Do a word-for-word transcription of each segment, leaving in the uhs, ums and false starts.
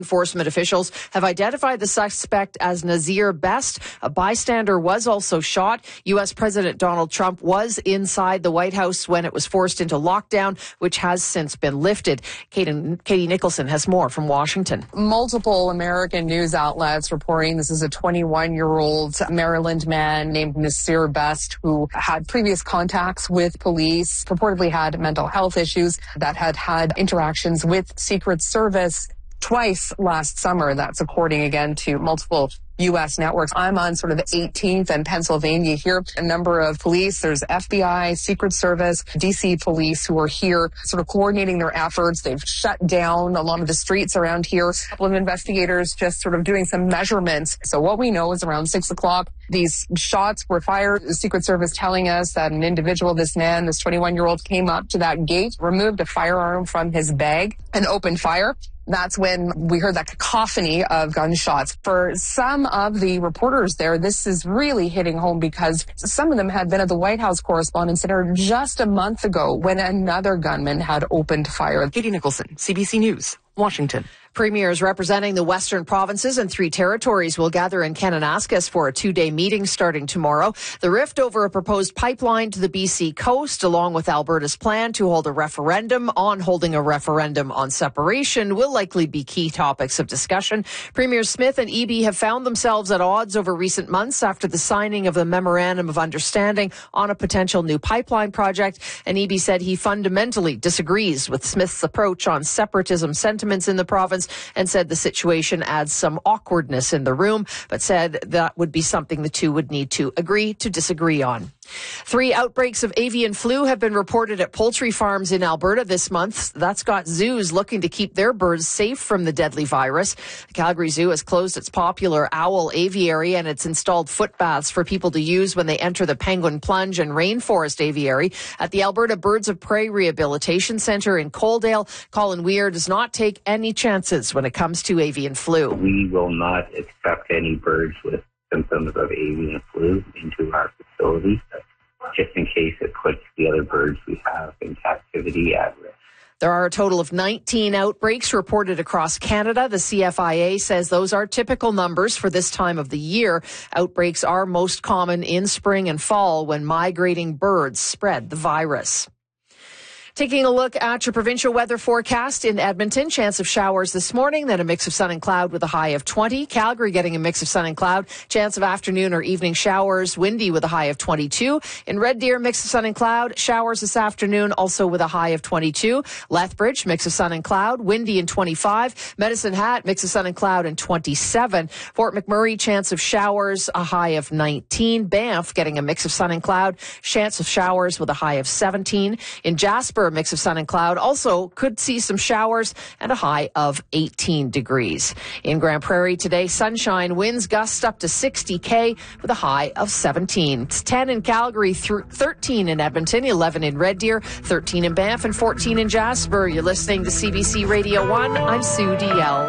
Enforcement officials have identified the suspect as Nazir Best. A bystander was also shot. U S. President Donald Trump was inside the White House when it was forced into lockdown, which has since been lifted. Katie, Katie Nicholson has more from Washington. Multiple American news outlets reporting this is a twenty-one-year-old Maryland man named Nazir Best who had previous contacts with police, purportedly had mental health issues, that had had interactions with Secret Service twice last summer. That's according again to multiple U S networks. I'm on sort of eighteenth and Pennsylvania here. A number of police, there's F B I, Secret Service, D C police who are here sort of coordinating their efforts. They've shut down a lot of the streets around here. A couple of investigators just sort of doing some measurements. So what we know is around six o'clock, these shots were fired. The Secret Service telling us that an individual, this man, this twenty-one-year-old, came up to that gate, removed a firearm from his bag, and opened fire. That's when we heard that cacophony of gunshots. For some of the reporters there, this is really hitting home because some of them had been at the White House Correspondents' Center just a month ago when another gunman had opened fire. Katie Nicholson, C B C News, Washington. Premiers representing the Western provinces and three territories will gather in Kananaskis for a two-day meeting starting tomorrow. The rift over a proposed pipeline to the B C coast, along with Alberta's plan to hold a referendum on holding a referendum on separation, will likely be key topics of discussion. Premiers Smith and Eby have found themselves at odds over recent months after the signing of the Memorandum of Understanding on a potential new pipeline project. And Eby said he fundamentally disagrees with Smith's approach on separatism sentiments in the province, and said the situation adds some awkwardness in the room, but said that would be something the two would need to agree to disagree on. Three outbreaks of avian flu have been reported at poultry farms in Alberta this month. That's got zoos looking to keep their birds safe from the deadly virus. The Calgary Zoo has closed its popular owl aviary and it's installed foot baths for people to use when they enter the Penguin Plunge and Rainforest Aviary. At the Alberta Birds of Prey Rehabilitation Centre in Coaldale, Colin Weir does not take any chances when it comes to avian flu. We will not accept any birds with symptoms of avian flu into our facility, just in case it puts the other birds we have in captivity at risk. There are a total of nineteen outbreaks reported across Canada. The C F I A says those are typical numbers for this time of the year. Outbreaks are most common in spring and fall when migrating birds spread the virus. Taking a look at your provincial weather forecast in Edmonton, chance of showers this morning, then a mix of sun and cloud with a high of twenty. Calgary getting a mix of sun and cloud, chance of afternoon or evening showers, windy with a high of twenty-two. In Red Deer, mix of sun and cloud, showers this afternoon, also with a high of twenty-two. Lethbridge, mix of sun and cloud, windy and twenty-five. Medicine Hat, mix of sun and cloud and twenty-seven. Fort McMurray, chance of showers, a high of nineteen. Banff getting a mix of sun and cloud, chance of showers with a high of seventeen. In Jasper, a mix of sun and cloud. Also could see some showers and a high of eighteen degrees. In Grand Prairie today, sunshine, winds gust up to sixty K with a high of seventeen. It's ten in Calgary, thirteen in Edmonton, eleven in Red Deer, thirteen in Banff, and fourteen in Jasper. You're listening to C B C Radio one. I'm Sue D L.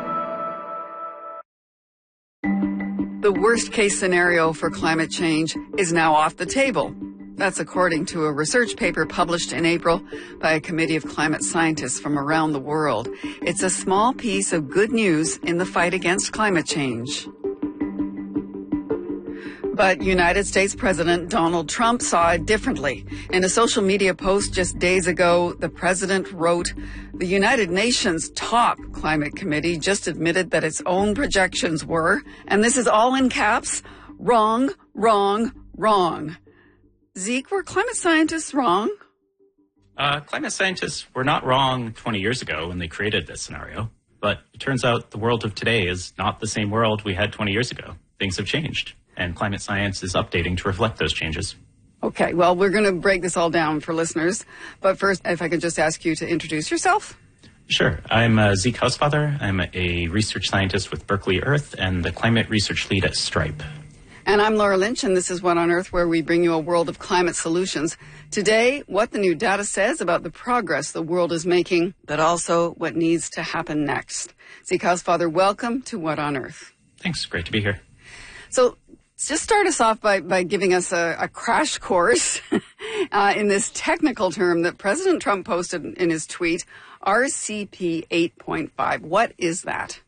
The worst case scenario for climate change is now off the table. That's according to a research paper published in April by a committee of climate scientists from around the world. It's a small piece of good news in the fight against climate change. But United States President Donald Trump saw it differently. In a social media post just days ago, the president wrote, "The United Nations top climate committee just admitted that its own projections were, and this is all in caps, wrong, wrong, wrong." Zeke, were climate scientists wrong? Uh, climate scientists were not wrong twenty years ago when they created this scenario. But it turns out the world of today is not the same world we had twenty years ago. Things have changed, and climate science is updating to reflect those changes. Okay, well, we're going to break this all down for listeners. But first, if I could just ask you to introduce yourself. Sure. I'm uh, Zeke Housefather. I'm a research scientist with Berkeley Earth and the climate research lead at Stripe. And I'm Laura Lynch, and this is What on Earth, where we bring you a world of climate solutions. Today, what the new data says about the progress the world is making, but also what needs to happen next. Zeke Housefather, welcome to What on Earth. Thanks. Great to be here. So just start us off by, by giving us a, a crash course uh, in this technical term that President Trump posted in his tweet, R C P eight point five. What is that?